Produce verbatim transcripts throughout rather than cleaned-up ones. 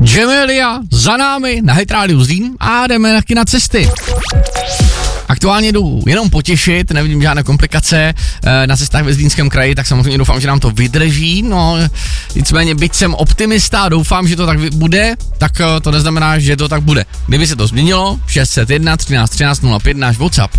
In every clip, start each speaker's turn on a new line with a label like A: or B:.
A: Jamelia za námi na Hit Radio Zlín a jdeme taky na cesty. Aktuálně jdu jenom potěšit, nevidím žádné komplikace na cestách ve Zlínském kraji, tak samozřejmě doufám, že nám to vydrží, no nicméně byť jsem optimista a doufám, že to tak bude, tak to neznamená, že to tak bude. Kdyby se to změnilo, šest set jedna třináct třináct nula pět náš WhatsApp.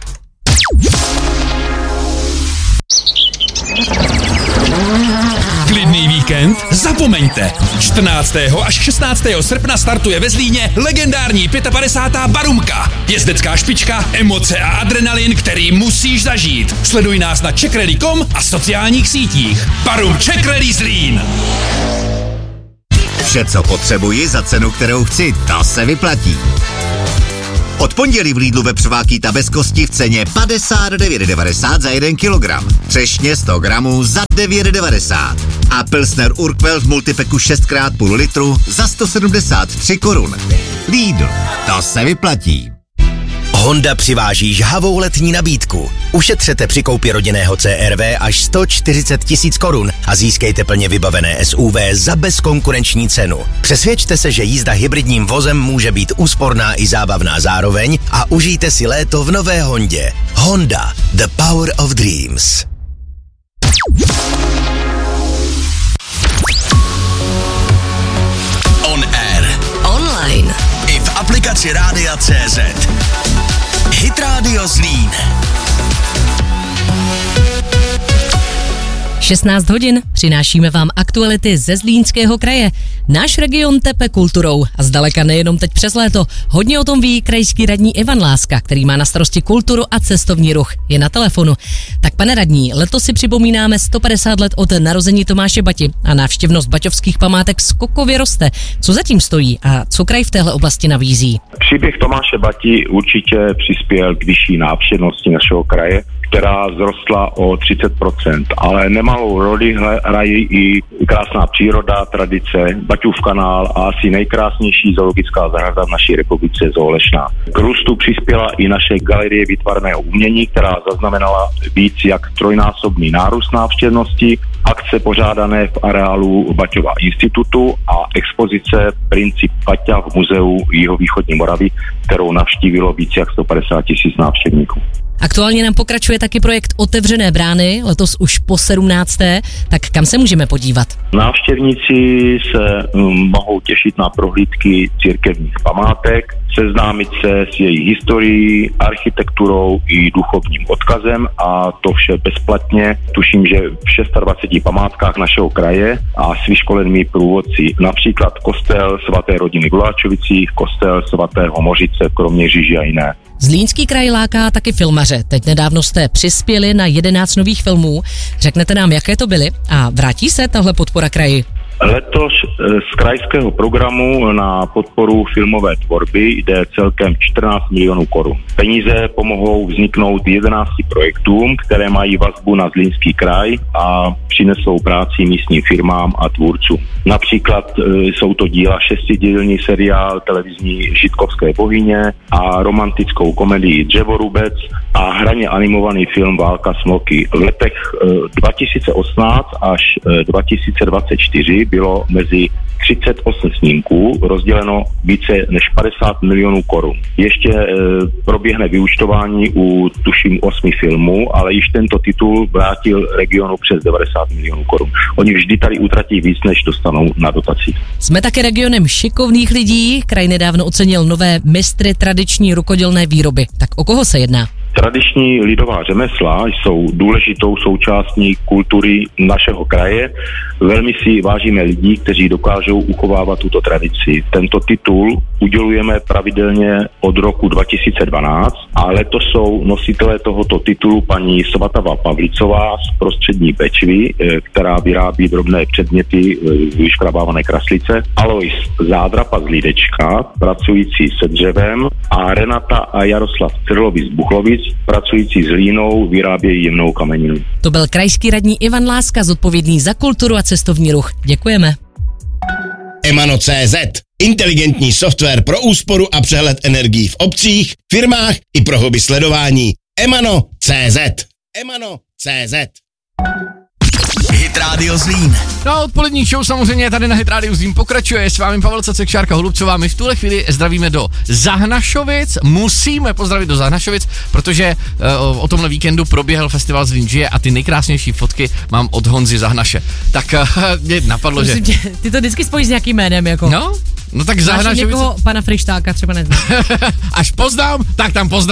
B: Klidný víkend? Zapomeňte! čtrnáctého až šestnáctého srpna startuje ve Zlíně legendární padesátá pátá Barumka. Jezdecká špička, emoce a adrenalin, který musíš zažít. Sleduj nás na czech rally tečka com a sociálních sítích. Barum Czech Rally Zlín.
C: Vše, co potřebuji za cenu, kterou chci, to se vyplatí. Od pondělí v Lidlu vepřová bez kosti v ceně padesát devět devadesát za jeden kilogram. Třešně sto gramů za devět devadesát. A Pilsner Urquell v multipeku šest krát půl litru za sto sedmdesát tři korun. Lidl, to se vyplatí.
D: Honda přiváží žhavou letní nabídku. Ušetřete při koupi rodinného C R V až sto čtyřicet tisíc korun a získejte plně vybavené S U V za bezkonkurenční cenu. Přesvědčte se, že jízda hybridním vozem může být úsporná i zábavná zároveň a užijte si léto v nové Hondě. Honda, the power of dreams. On air.
E: Online.
D: I v aplikaci Rádia C Z. Hit Radio Zlín.
E: šestnáct hodin přinášíme vám aktuality ze Zlínského kraje. Náš region tepe kulturou a zdaleka nejenom teď přes léto. Hodně o tom ví krajský radní Ivan Láska, který má na starosti kulturu a cestovní ruch. Je na telefonu. Tak pane radní, letos si připomínáme sto padesát let od narození Tomáše Bati a návštěvnost baťovských památek skokově roste. Co zatím stojí a co kraj v téhle oblasti nabízí?
F: Příběh Tomáše Bati určitě přispěl k vyšší návštěvnosti našeho kraje, která vzrostla o třicet procent, ale nemalou roli hrají i krásná příroda, tradice, Baťův kanál a asi nejkrásnější zoologická zahrada v naší republice Zoolešná. K růstu přispěla i naše galerie výtvarného umění, která zaznamenala víc jak trojnásobný nárůst návštěvnosti, akce pořádané v areálu Baťova institutu a expozice Princip Baťa v muzeu Jihovýchodní Moravy, kterou navštívilo víc jak sto padesát tisíc návštěvníků.
E: Aktuálně nám pokračuje taky projekt Otevřené brány, letos už po sedmnácté. Tak kam se můžeme podívat?
F: Návštěvníci se um, mohou těšit na prohlídky církevních památek, seznámit se s její historií, architekturou i duchovním odkazem a to vše bezplatně. Tuším, že v dvaceti šesti památkách našeho kraje a s vyškolenými průvodci. Například kostel svaté rodiny v Luháčovicích, kostel svatého Mořice v Kroměříži a jiné.
E: Zlínský kraj láká taky filmaře. Teď nedávno jste přispěli na jedenáct nových filmů. Řeknete nám, jaké to byly a vrátí se tahle podpora kraji?
F: Letos z krajského programu na podporu filmové tvorby jde celkem čtrnáct milionů korun. Peníze pomohou vzniknout jedenácti projektům, které mají vazbu na Zlínský kraj a přinesou práci místním firmám a tvůrcům. Například jsou to díla šestidílný seriál televizní Žitkovské bohyně a romantickou komedii Dřevorubec a hraně animovaný film Válka smloky. V letech dva tisíce osmnáct až dva tisíce dvacet čtyři bylo mezi třicet osm snímků rozděleno více než padesát milionů korun. Ještě e, proběhne vyúčtování u tuším osmi filmů, ale již tento titul vrátil regionu přes devadesát milionů korun. Oni vždy tady utratí víc, než dostanou na dotaci.
E: Jsme také regionem šikovných lidí. Kraj nedávno ocenil nové mistry tradiční rukodělné výroby. Tak o koho se jedná?
F: Tradiční lidová řemesla jsou důležitou součástí kultury našeho kraje. Velmi si vážíme lidí, kteří dokážou uchovávat tuto tradici. Tento titul udělujeme pravidelně od roku dva tisíce dvanáct a letos jsou nositelé tohoto titulu paní Svatava Pavlicová z Prostřední Bečvy, která vyrábí drobné předměty, vyškrabávané kraslice, Alois Zádrapa z Lídečka, pracující se dřevem, a Renata a Jaroslav Crlovi z Buchlovic, pracující s hlínou, vyrábějí jemnou kameninu.
E: To byl krajský radní Ivan Láska, zodpovědný za kulturu a cestovní ruch. Děkujeme.
G: Emano tečka cé zet. Inteligentní software pro úsporu a přehled energií v obcích, firmách i pro hobby sledování. Emano tečka cé zet. Emano tečka cé zet.
D: Hit Hit Radio Zlín.
A: No, odpolední show samozřejmě tady na Hit Radio Zlín pokračuje. S vámi Pavel Cacek, Šárka Holubcová. My v tuhle chvíli zdravíme do Zahnašovic. Musíme pozdravit do Zahnašovic, protože uh, o tomhle víkendu proběhl festival Zlín žije a ty nejkrásnější fotky mám od Honzy Zahnaše. Tak uh, mě napadlo, že...
E: Tě, ty to vždycky spojíš s nějakým jménem, jako.
A: No, no tak Zahnašovic...
E: Máš někoho, pana Frištáka třeba neznám.
A: Až poznám, tak tam pozdravím.